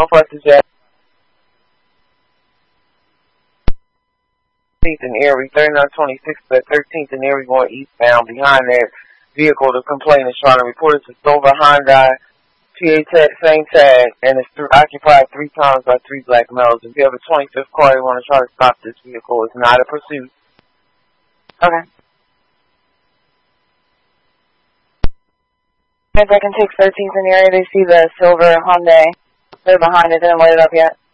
Northwest is at 13th and Erie, 3926 at 13th and Erie going eastbound. Behind that vehicle, the complainant is trying to report it's a silver Hyundai, PA tag, same tag, and it's occupied 3 times by 3 black males. If you have a 25th car, you want to try to stop this vehicle. It's not a pursuit. Okay. If I can take 13th and Erie, they see the silver Hyundai. They're behind it, didn't light it up yet.